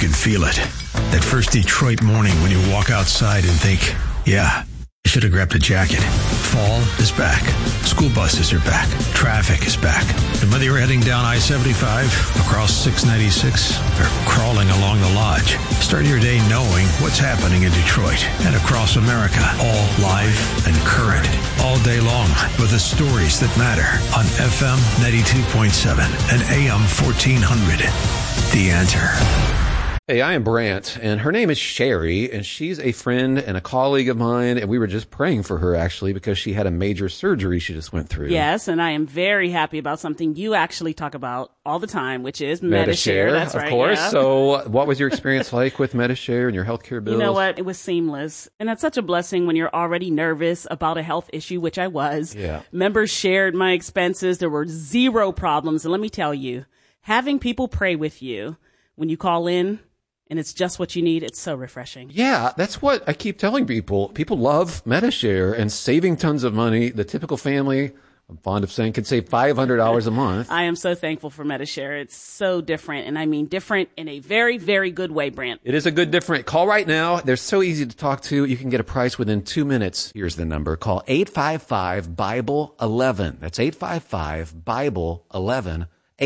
can feel it. That first Detroit morning when you walk outside and think, yeah, I should have grabbed a jacket. Fall is back. School buses are back. Traffic is back. And whether you're heading down I-75, across 696, or crawling along the Lodge, start your day knowing what's happening in Detroit and across America. All live and current. All day long with the stories that matter on FM 92.7 and AM 1400. The Answer. Hey, I am Brant, and her name is Sherry, and she's a friend and a colleague of mine, and we were just praying for her, actually, because she had a major surgery she just went through. Yes, and I am very happy about something you actually talk about all the time, which is Medi-Share. That's right, of course. Yeah. So what was your experience like with Medi-Share and your healthcare bills? You know what? It was seamless, and that's such a blessing when you're already nervous about a health issue, which I was. Yeah. Members shared my expenses. There were zero problems, and let me tell you, having people pray with you when you call in, and it's just what you need, it's so refreshing. Yeah, that's what I keep telling people. People love Medi-Share and saving tons of money. The typical family, I'm fond of saying, can save $500 a month. I am so thankful for Medi-Share. It's so different, and I mean different in a very, very good way, Brant. It is a good different. Call right now. They're so easy to talk to. You can get a price within 2 minutes. Here's the number. Call 855-BIBLE-11. That's 855-BIBLE-11.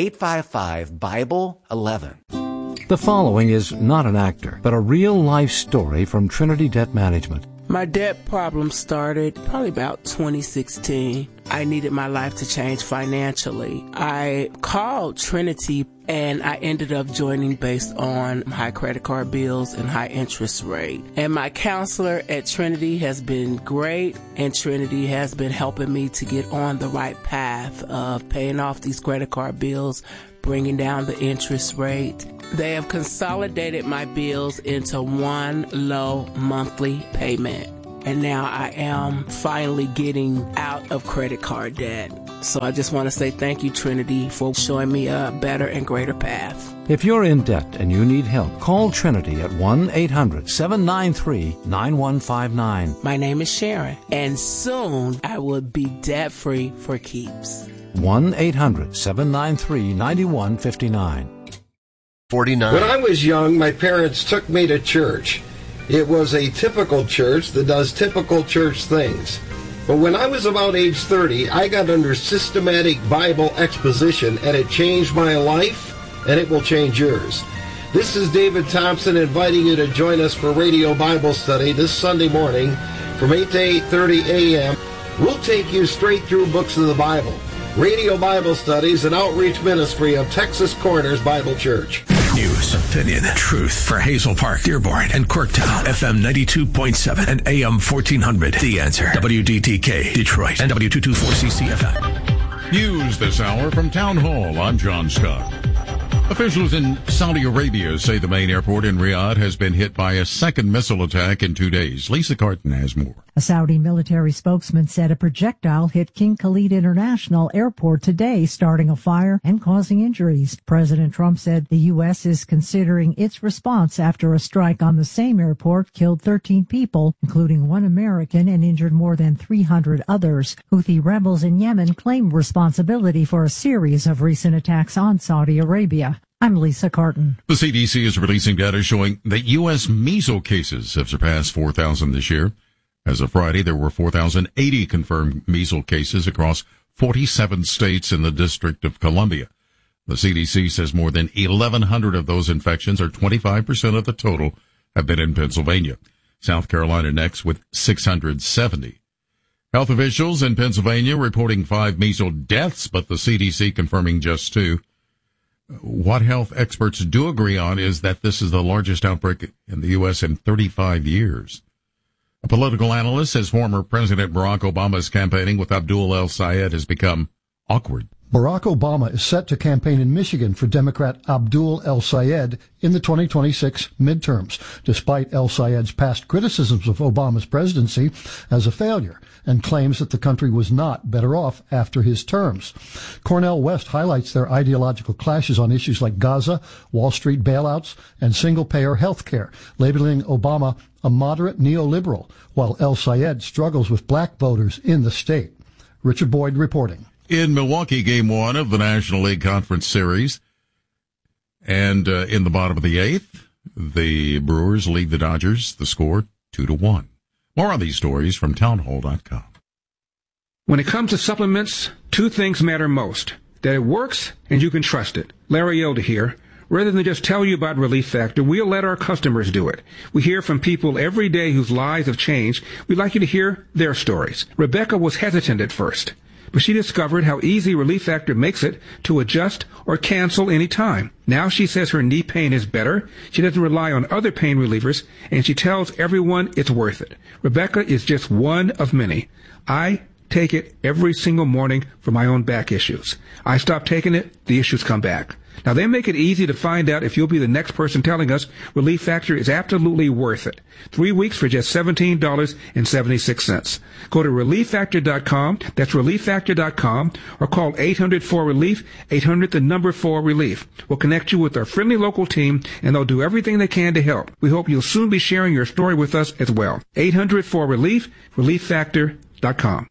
855-BIBLE-11. The following is not an actor, but a real-life story from Trinity Debt Management. My debt problem started probably about 2016. I needed my life to change financially. I called Trinity and I ended up joining based on high credit card bills and high interest rate. And my counselor at Trinity has been great, and Trinity has been helping me to get on the right path of paying off these credit card bills, bringing down the interest rate. They have consolidated my bills into one low monthly payment. And now I am finally getting out of credit card debt. So I just want to say thank you, Trinity, for showing me a better and greater path. If you're in debt and you need help, call Trinity at 1-800-793-9159. My name is Sharon, and soon I will be debt-free for keeps. 1-800-793-9159. 49. When I was young, my parents took me to church. It was a typical church that does typical church things. But when I was about age 30, I got under systematic Bible exposition, and it changed my life, and it will change yours. This is David Thompson inviting you to join us for Radio Bible Study this Sunday morning from 8 to 8:30 a.m. We'll take you straight through books of the Bible. Radio Bible Studies, an outreach ministry of Texas Corners Bible Church. News, opinion, truth for Hazel Park, Dearborn, and Corktown. FM 92.7 and AM 1400. The Answer. WDTK, Detroit, and W224CCFM. News this hour from Town Hall. I'm John Scott. Officials in Saudi Arabia say the main airport in Riyadh has been hit by a second missile attack in 2 days. Lisa Carton has more. A Saudi military spokesman said a projectile hit King Khalid International Airport today, starting a fire and causing injuries. President Trump said the U.S. is considering its response after a strike on the same airport killed 13 people, including one American, and injured more than 300 others. Houthi rebels in Yemen claim responsibility for a series of recent attacks on Saudi Arabia. I'm Lisa Carton. The CDC is releasing data showing that U.S. measles cases have surpassed 4,000 this year. As of Friday, there were 4,080 confirmed measles cases across 47 states in the District of Columbia. The CDC says more than 1,100 of those infections, or 25% of the total, have been in Pennsylvania. South Carolina next with 670. Health officials in Pennsylvania reporting 5 measles deaths, but the CDC confirming just 2. What health experts do agree on is that this is the largest outbreak in the U.S. in 35 years. A political analyst says former President Barack Obama's campaigning with Abdul El-Sayed has become awkward. Barack Obama is set to campaign in Michigan for Democrat Abdul El-Sayed in the 2026 midterms, despite El-Sayed's past criticisms of Obama's presidency as a failure and claims that the country was not better off after his terms. Cornel West highlights their ideological clashes on issues like Gaza, Wall Street bailouts, and single-payer health care, labeling Obama a moderate neoliberal, while El-Sayed struggles with black voters in the state. Richard Boyd reporting. In Milwaukee, Game 1 of the National League Conference Series, and in the bottom of the 8th, The Brewers lead the Dodgers. The score 2-1. More on these stories from townhall.com. When it comes to supplements, two things matter most: that it works and you can trust it. Larry Elder here. Rather than just tell you about Relief Factor, we'll let our customers do it. We hear from people every day whose lives have changed. We'd like you to hear their stories. Rebecca was hesitant at first, but she discovered how easy Relief Factor makes it to adjust or cancel any time. Now she says her knee pain is better. She doesn't rely on other pain relievers, and she tells everyone it's worth it. Rebecca is just one of many. I take it every single morning for my own back issues. I stop taking it, the issues come back. Now, they make it easy to find out if you'll be the next person telling us Relief Factor is absolutely worth it. 3 weeks for just $17.76. Go to ReliefFactor.com, that's ReliefFactor.com, or call 800-4RELIEF, 800-4RELIEF. We'll connect you with our friendly local team, and they'll do everything they can to help. We hope you'll soon be sharing your story with us as well. 800-4RELIEF, ReliefFactor.com.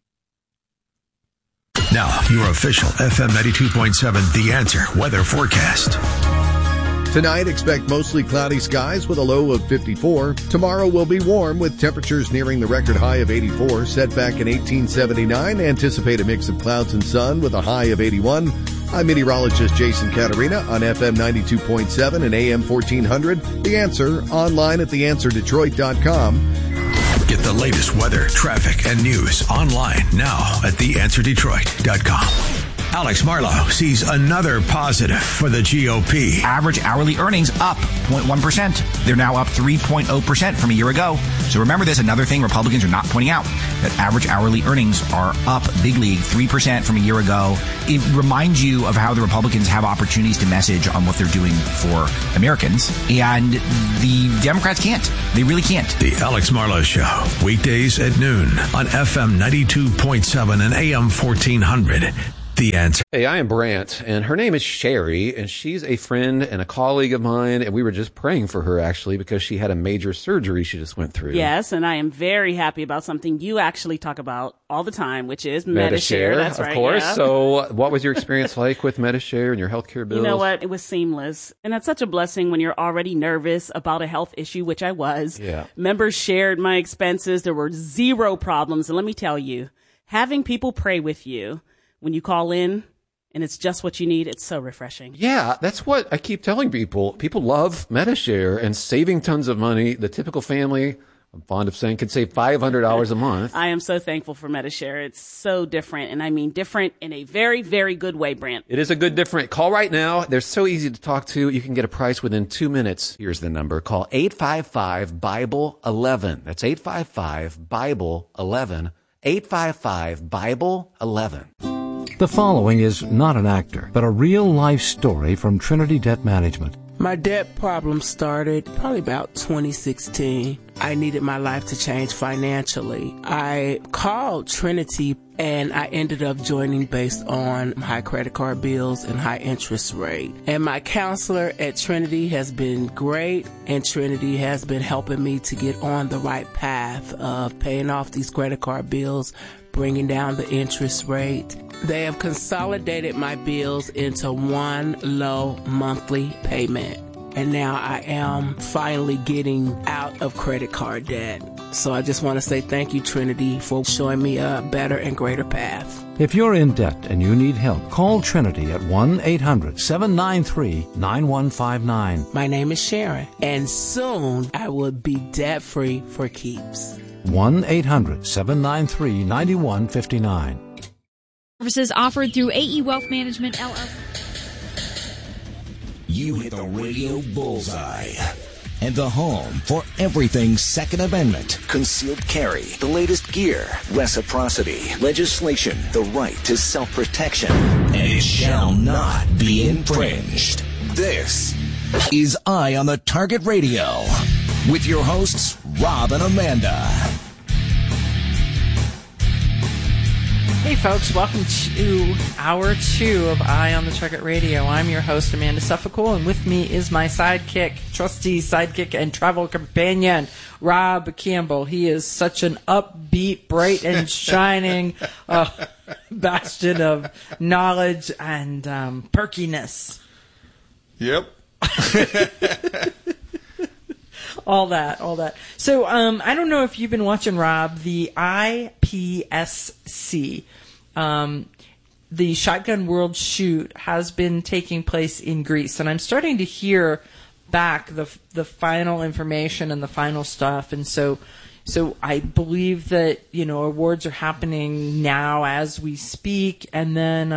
Now, your official FM 92.7 The Answer weather forecast. Tonight, expect mostly cloudy skies with a low of 54. Tomorrow will be warm with temperatures nearing the record high of 84. Set back in 1879. Anticipate a mix of clouds and sun with a high of 81. I'm meteorologist Jason Caterina on FM 92.7 and AM 1400. The Answer, online at theanswerdetroit.com. Get the latest weather, traffic, and news online now at theanswerdetroit.com. Alex Marlowe sees another positive for the GOP. Average hourly earnings up 0.1%. They're now up 3.0% from a year ago. So remember this, another thing Republicans are not pointing out, that average hourly earnings are up big league, 3% from a year ago. It reminds you of how the Republicans have opportunities to message on what they're doing for Americans, and the Democrats can't. They really can't. The Alex Marlowe Show, weekdays at noon on FM 92.7 and AM 1400. The Answer. Hey, I am Brant, and her name is Sherry, and she's a friend and a colleague of mine, and we were just praying for her, actually, because she had a major surgery she just went through. Yes, and I am very happy about something you actually talk about all the time, which is Medi-Share. That's right. Of course. Yeah. So what was your experience like with Medi-Share and your healthcare bills? You know what? It was seamless. And that's such a blessing when you're already nervous about a health issue, which I was. Yeah. Members shared my expenses. There were zero problems. And let me tell you, having people pray with you when you call in and it's just what you need, it's so refreshing. Yeah, that's what I keep telling people. People love Medi-Share and saving tons of money. The typical family, I'm fond of saying, can save $500 a month. I am so thankful for Medi-Share. It's so different, and I mean different in a very, very good way, Brant. It is a good different. Call right now. They're so easy to talk to. You can get a price within 2 minutes. Here's the number. Call 855-BIBLE-11. That's 855-BIBLE-11. 855-BIBLE-11. The following is not an actor, but a real-life story from Trinity Debt Management. My debt problem started probably about 2016. I needed my life to change financially. I called Trinity and I ended up joining based on high credit card bills and high interest rate. And my counselor at Trinity has been great, and Trinity has been helping me to get on the right path of paying off these credit card bills, bringing down the interest rate. They have consolidated my bills into one low monthly payment. And now I am finally getting out of credit card debt. So I just want to say thank you, Trinity, for showing me a better and greater path. If you're in debt and you need help, call Trinity at 1-800-793-9159. My name is Sharon, and soon I will be debt-free for keeps. 1-800-793-9159. Services offered through AE Wealth Management, LLC. You hit the radio bullseye. And the home for everything Second Amendment, concealed carry, the latest gear, reciprocity, legislation, the right to self-protection, and it shall not be infringed. This is Eye on the Target Radio with your hosts, Rob and Amanda. Hey folks, welcome to Hour 2 of Eye on the Target Radio. I'm your host, Amanda Suffolk, and with me is my sidekick, trusty sidekick and travel companion, Rob Campbell. He is such an upbeat, bright and shining bastion of knowledge and perkiness. Yep. all that. So I don't know if you've been watching, Rob, the IPSC. The Shotgun World Shoot has been taking place in Greece, and I'm starting to hear back the final information and the final stuff, and so I believe that awards are happening now as we speak, and then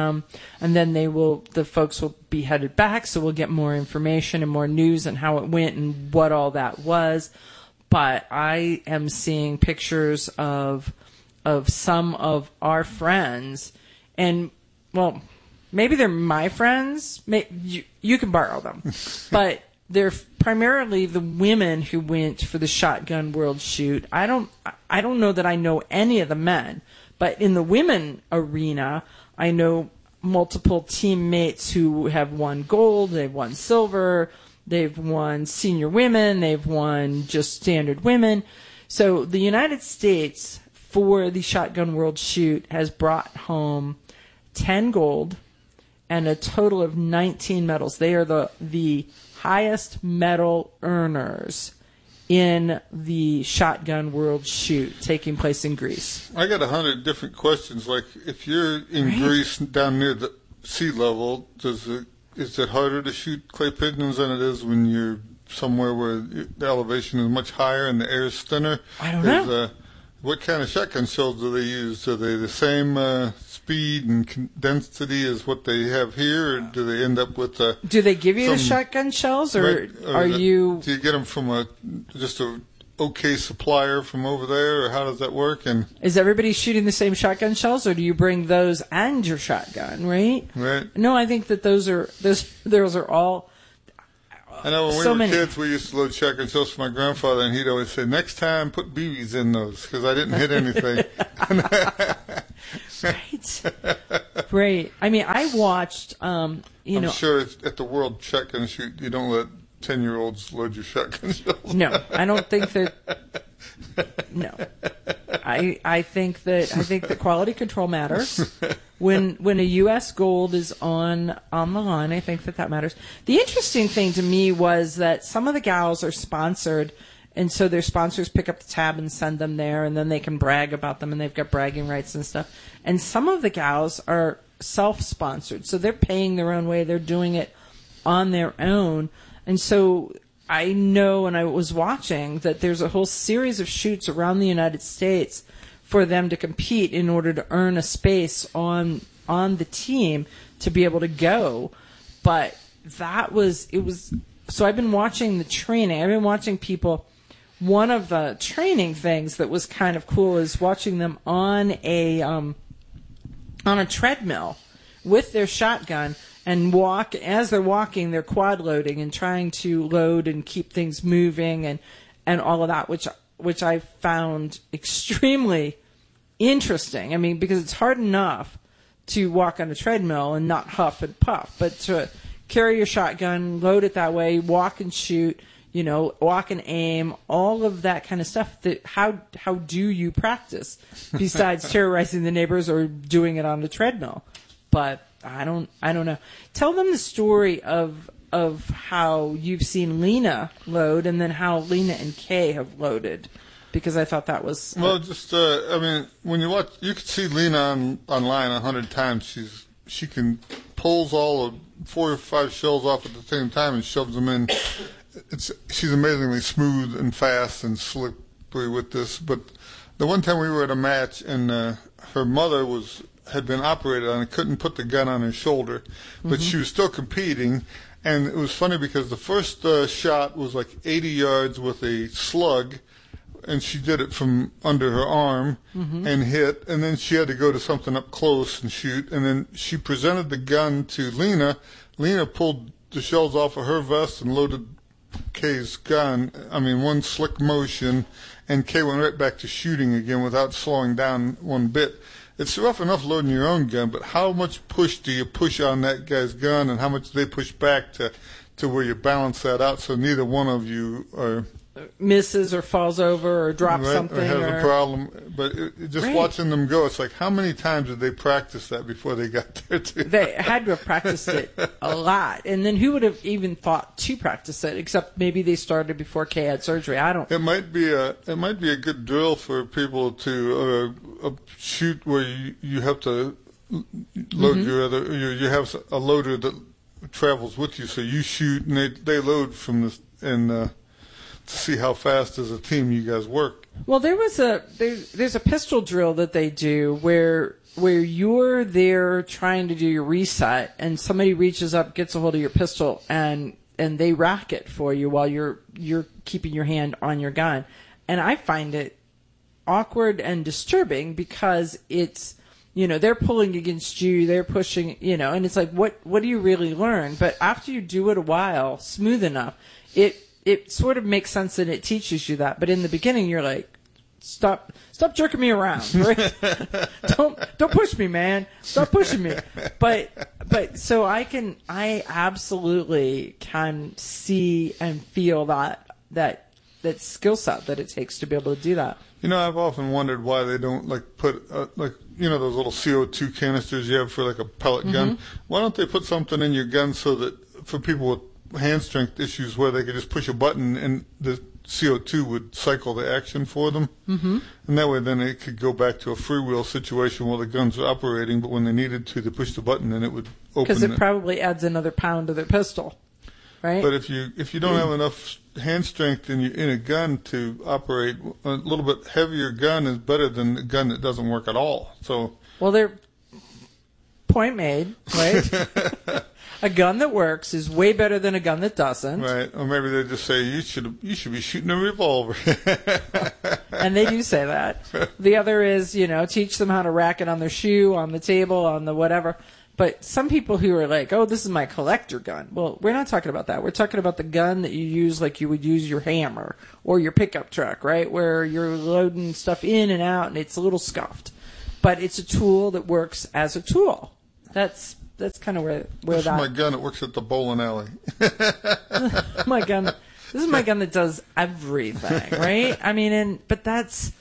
the folks will be headed back, so we'll get more information and more news on how it went and what all that was. But I am seeing pictures of some of our friends, and well, maybe they're my friends. You can borrow them, but they're primarily the women who went for the Shotgun World Shoot. I don't know that I know any of the men, but in the women arena, I know multiple teammates who have won gold, they've won silver, they've won senior women, they've won just standard women. So the United States for the Shotgun World Shoot has brought home 10 gold and a total of 19 medals. They are the highest medal earners in the Shotgun World Shoot taking place in Greece. I got 100 different questions. Like, if you're in Greece down near the sea level, is it harder to shoot clay pigeons than it is when you're somewhere where the elevation is much higher and the air is thinner? I don't know. What kind of shotgun shells do they use? Are they the same speed and density as what they have here, or do they end up with do they give you the shotgun shells, or do you get them from just a okay supplier from over there, or how does that work? And is everybody shooting the same shotgun shells, or do you bring those and your shotgun? Right. No, I think that those are all. I know when we were kids, we used to load shotgun shells for my grandfather, and he'd always say, "Next time, put BBs in those," because I didn't hit anything. Right. I mean, I watched. I'm sure at the World Shotgun Shoot, you don't let 10-year-olds load your shotgun shells. No, I don't think that. No, I think that quality control matters. When a U.S. gold is on the line, I think that matters. The interesting thing to me was that some of the gals are sponsored, and so their sponsors pick up the tab and send them there, and then they can brag about them, and they've got bragging rights and stuff. And some of the gals are self-sponsored, so they're paying their own way. They're doing it on their own. And so I know, and I was watching, that there's a whole series of shoots around the United States for them to compete in order to earn a space on the team to be able to go. But so I've been watching the training. I've been watching people. One of the training things that was kind of cool is watching them on a treadmill with their shotgun and walk. As they're walking, they're quad loading and trying to load and keep things moving and all of that, which I found extremely interesting. I mean, because it's hard enough to walk on a treadmill and not huff and puff, but to carry your shotgun, load it that way, walk and shoot, walk and aim, all of that kind of stuff. How do you practice besides terrorizing the neighbors or doing it on the treadmill? But I don't know. Tell them the story of how you've seen Lena load, and then how Lena and Kay have loaded, because I thought that was when you watch, you can see Lena online 100 times. She can pulls all of 4 or 5 shells off at the same time and shoves them in. She's amazingly smooth and fast and slippery with this. But the one time we were at a match, and her mother had been operated on and couldn't put the gun on her shoulder, but she was still competing. And it was funny because the first shot was like 80 yards with a slug, and she did it from under her arm and hit, and then she had to go to something up close and shoot, and then she presented the gun to Lena. Lena pulled the shells off of her vest and loaded Kay's gun. I mean, one slick motion, and Kay went right back to shooting again without slowing down one bit. It's rough enough loading your own gun, but how much push do you push on that guy's gun, and how much do they push back to where you balance that out so neither one of you are misses or falls over or drops something or has a problem. But just watching them go, it's like, how many times did they practice that before they got there? They had to have practiced it a lot. And then who would have even thought to practice it, except maybe they started before Kay had surgery. I don't. It might be a good drill for people to shoot where you have to load you have a loader that travels with you, so you shoot and they load from this and to see how fast as a team you guys work. Well, there's a pistol drill that they do where you're there trying to do your reset and somebody reaches up, gets a hold of your pistol and they rack it for you while you're keeping your hand on your gun. And I find it awkward and disturbing because it's, they're pulling against you, they're pushing, and it's like, what do you really learn? But after you do it a while, smooth enough, it sort of makes sense and it teaches you that. But in the beginning, you're like, stop jerking me around, right? don't push me, man. Stop pushing me. But so I absolutely can see and feel that skill set that it takes to be able to do that. I've often wondered why they don't put those little CO2 canisters you have for a pellet gun. Why don't they put something in your gun so that for people with hand strength issues where they could just push a button and the CO2 would cycle the action for them, and that way then it could go back to a freewheel situation where the guns are operating, but when they needed to, they push the button and it would open. Because it probably adds another pound to their pistol, right? But if you don't have enough hand strength in a gun to operate, a little bit heavier gun is better than a gun that doesn't work at all. So they're point made, right? A gun that works is way better than a gun that doesn't. Right. Or maybe they just say you should be shooting a revolver. And they do say that. The other is, teach them how to rack it on their shoe, on the table, on the whatever. But some people who are like, oh, this is my collector gun. Well, we're not talking about that. We're talking about the gun that you use like you would use your hammer or your pickup truck, right? Where you're loading stuff in and out and it's a little scuffed. But it's a tool that works as a tool. That's kind of where this that. This is my gun that works at the bowling alley. My gun. This is my gun that does everything, right? I mean, but that's,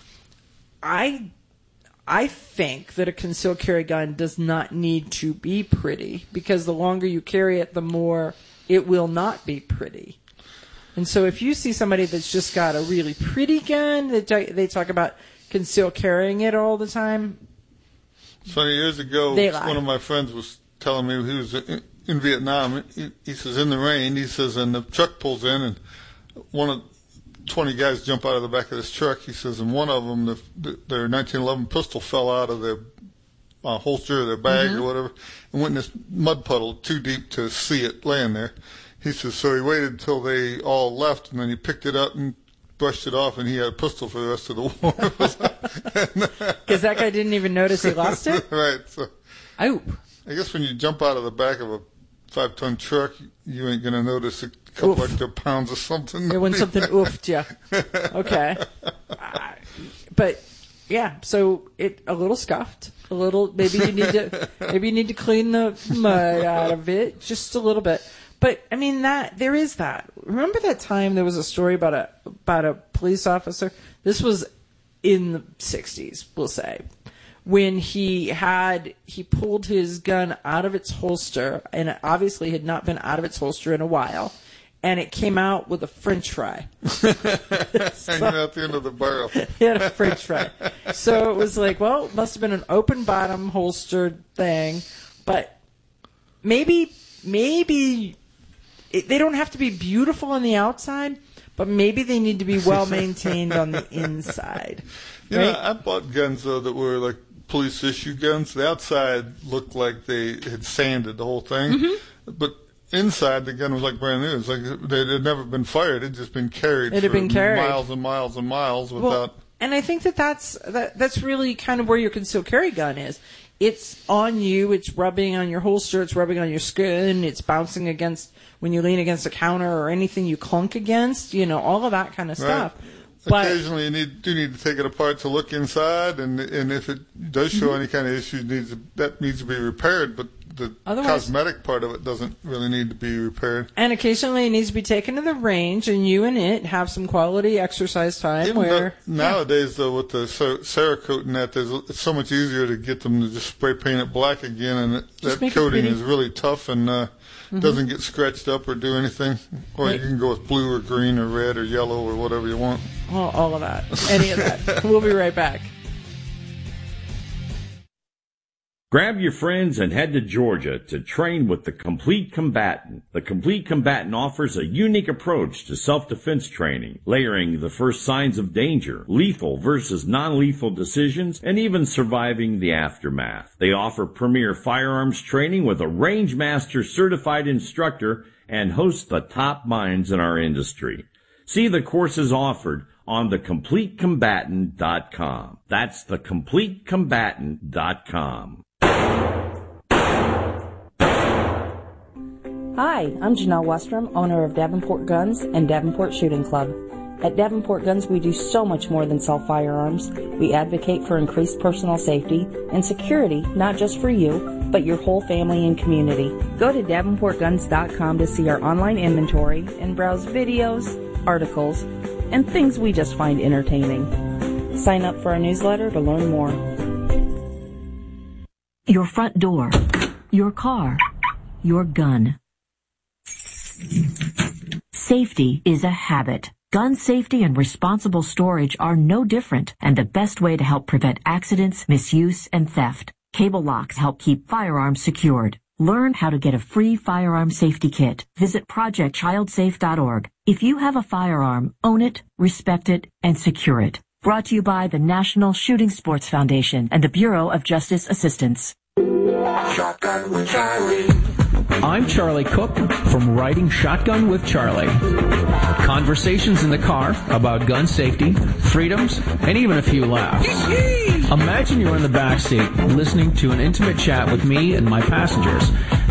I think that a concealed carry gun does not need to be pretty because the longer you carry it, the more it will not be pretty. And so if you see somebody that's just got a really pretty gun, they talk about concealed carrying it all the time. So years ago, one of my friends was telling me he was in Vietnam. He says, in the rain, he says, and the truck pulls in, and one of 20 guys jump out of the back of this truck. He says, and one of them, their 1911 pistol fell out of their holster or their bag or whatever, and went in this mud puddle too deep to see it laying there. He says, so he waited until they all left, and then he picked it up and brushed it off, and he had a pistol for the rest of the war. Because that guy didn't even notice he lost it? Right. So, I guess when you jump out of the back of a 5-ton truck, you ain't going to notice a couple extra pounds of something. When something oofed you. Okay. But, yeah, so a little scuffed. A little, maybe you need to clean the mud out of it just a little bit. But I mean there is that. Remember that time there was a story about a police officer? This was in the 60s, we'll say, when he pulled his gun out of its holster, and it obviously had not been out of its holster in a while, and it came out with a French fry. Hanging out the end of the barrel. He had a French fry. So it was like, well, it must have been an open bottom holstered thing, but maybe they don't have to be beautiful on the outside, but maybe they need to be well maintained on the inside. Right? I bought guns though that were like police issue guns. The outside looked like they had sanded the whole thing, but inside the gun was like brand new. It's like they had never been fired; it had just been carried. It had been carried miles and miles and miles without. Well, and I think that's really kind of where your concealed carry gun is. It's on you. It's rubbing on your holster. It's rubbing on your skin. It's bouncing against when you lean against a counter or anything you clunk against. All of that kind of stuff. But occasionally you do need to take it apart to look inside, and if it does show any kind of issue, that needs to be repaired. But the cosmetic part of it doesn't really need to be repaired. And occasionally it needs to be taken to the range, and you and it have some quality exercise time. Nowadays, though, with the Cerakote and that, it's so much easier to get them to just spray paint it black again, and that coating is really tough and doesn't get scratched up or do anything. Or you can go with blue or green or red or yellow or whatever you want. All of that. Any of that. We'll be right back. Grab your friends and head to Georgia to train with the Complete Combatant. The Complete Combatant offers a unique approach to self-defense training, layering the first signs of danger, lethal versus non-lethal decisions, and even surviving the aftermath. They offer premier firearms training with a Rangemaster certified instructor and host the top minds in our industry. See the courses offered on thecompletecombatant.com. That's thecompletecombatant.com. Hi, I'm Janelle Westrom, owner of Davenport Guns and Davenport Shooting Club. At Davenport Guns, we do so much more than sell firearms. We advocate for increased personal safety and security, not just for you, but your whole family and community. Go to DavenportGuns.com to see our online inventory and browse videos, articles, and things we just find entertaining. Sign up for our newsletter to learn more. Your front door, your car, your gun. Safety is a habit. Gun safety and responsible storage are no different, and the best way to help prevent accidents, misuse, and theft. Cable locks help keep firearms secured. Learn how to get a free firearm safety kit. Visit ProjectChildSafe.org. If you have a firearm, own it, respect it, and secure it. Brought to you by the National Shooting Sports Foundation and the Bureau of Justice Assistance. Shotgun with Charlie. I'm Charlie Cook from Riding Shotgun with Charlie. Conversations in the car about gun safety, freedoms, and even a few laughs. Imagine you're in the back seat listening to an intimate chat with me and my passengers